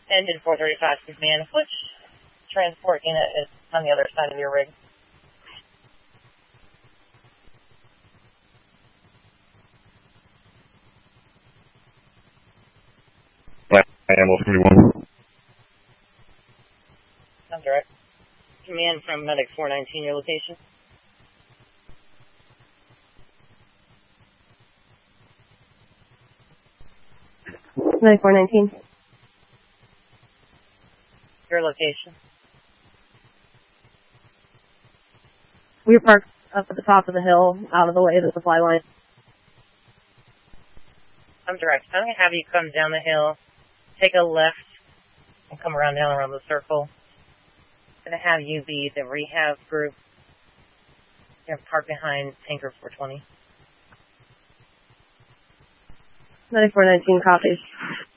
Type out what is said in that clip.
Engine 435 command. Which transport unit is on the other side of your rig? Animal 31. I'm direct. Command from Medic 419, your location. Medic 419. Your location. We're parked up at the top of the hill, out of the way of the supply line. I'm direct. I'm going to have you come down the hill, take a left, and come around the circle. I'm going to have you be the rehab group. You're going to park behind Tanker 420. Medic 419 copies.